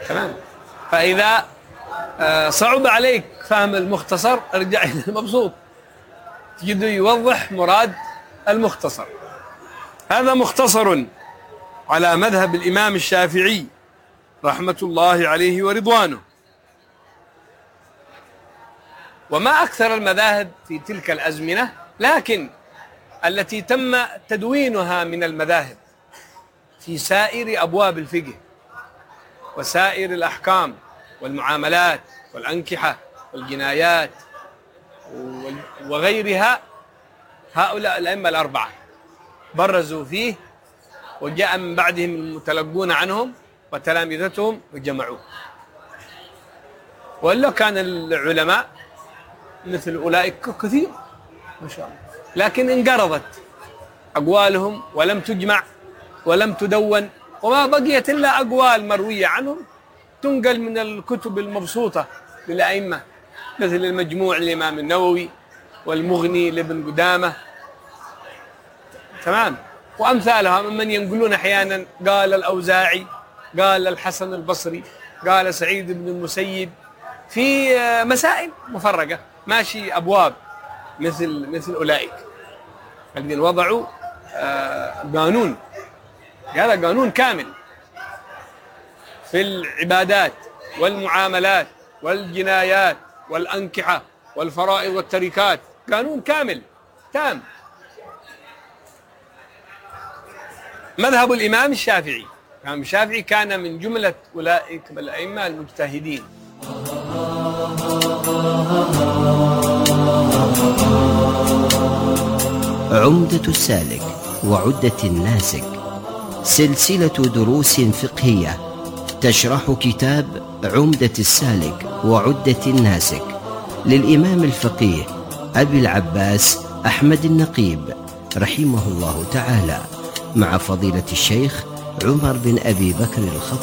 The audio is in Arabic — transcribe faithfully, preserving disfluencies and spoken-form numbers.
تمام. فإذا صعب عليك فهم المختصر ارجع إلى المبسوط، تجده يوضح مراد المختصر. هذا مختصر على مذهب الإمام الشافعي رحمة الله عليه ورضوانه. وما أكثر المذاهب في تلك الأزمنة، لكن التي تم تدوينها من المذاهب في سائر أبواب الفقه وسائر الأحكام والمعاملات والأنكحة والجنايات وغيرها، هؤلاء الأئمة الأربعة برزوا فيه، وجاء من بعدهم المتلقون عنهم وتلامذتهم وجمعوه. وإلا كان العلماء مثل أولئك كثير ما شاء الله، لكن انقرضت أقوالهم ولم تجمع ولم تدون، وما بقيت إلا أقوال مروية عنهم تنقل من الكتب المبسوطة للأئمة، مثل المجموع للإمام النووي والمغني لابن قدامة، تمام، وأمثالها ممن ينقلون أحيانا قال الأوزاعي، قال الحسن البصري، قال سعيد بن المسيب، في مسائل مفرقة ماشي أبواب مثل مثل أولئك الذين وضعوا قانون، هذا قانون كامل في العبادات والمعاملات والجنايات والأنكحة والفرائض والتركات، قانون كامل تام. مذهب الإمام الشافعي، الإمام الشافعي كان من جملة أولئك الأئمة المجتهدين. عمدة السالك وعدة الناسك، سلسلة دروس فقهية تشرح كتاب عمدة السالك وعدة الناسك للإمام الفقيه أبي العباس أحمد النقيب رحمه الله تعالى، مع فضيلة الشيخ عمر بن أبي بكر الخطيب.